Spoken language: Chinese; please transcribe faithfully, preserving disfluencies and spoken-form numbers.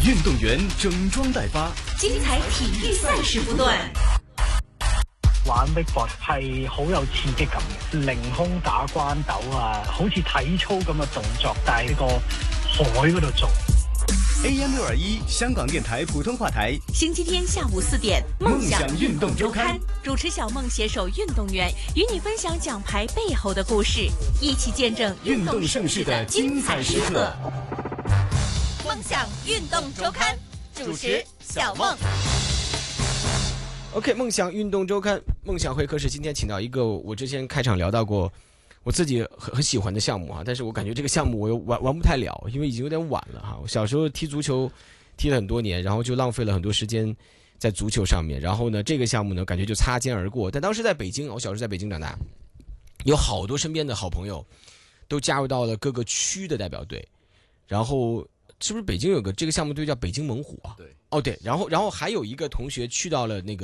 运动员整裝待發， 精彩體育賽事不斷。 玩 wakeboard 係好有刺激感嘅，凌空打關斗啊，好似體操咁嘅動作，但係呢個海嗰度做。 A M 六二一香港電台普通話台， 星期天下午四點，夢想運動週刊，主持小夢攜手運動員，與你分享獎牌背後的故事，一起見證運動盛世的精彩時刻。夢想運動週刊，主持小夢。 OK， 夢想運動週刊，夢想會客室今天請到一個我之前開場聊到過我自己很很喜歡的項目哈，但是我感覺這個項目我又玩玩不太了，因為已經有點晚了哈。我小時候踢足球踢了很多年，然後就浪費了很多時間在足球上面，然後呢這個項目呢感覺就擦肩而過。但當時在北京，我小時候在北京長大，有好多身邊的好朋友都加入到了各個區的代表隊，然後是不是北京有個這個項目隊叫北京猛虎啊？ 對， 哦對，然後然後還有一個同學去到了那個